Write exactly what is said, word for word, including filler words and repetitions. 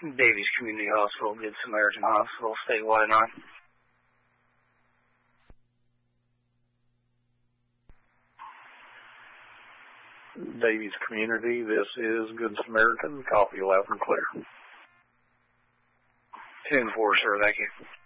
Davies Community Hospital, Good Samaritan Hospital, statewide nine. Davies Community, this is Good Samaritan, copy loud and clear. ten four, sir, thank you.